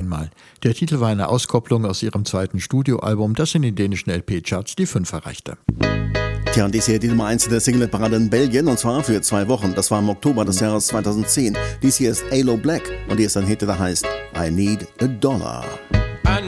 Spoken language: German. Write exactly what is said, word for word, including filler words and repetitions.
einmal. Der Titel war eine Auskopplung aus ihrem zweiten Studioalbum, das in den dänischen L P-Charts die fünf erreichte. Tja, und dies hier die Nummer eins der Singleparade in Belgien, und zwar für zwei Wochen. Das war im Oktober des Jahres zweitausendzehn. Dies hier ist Aloe Blacc und hier ist ein Hit, der heißt I Need a Dollar.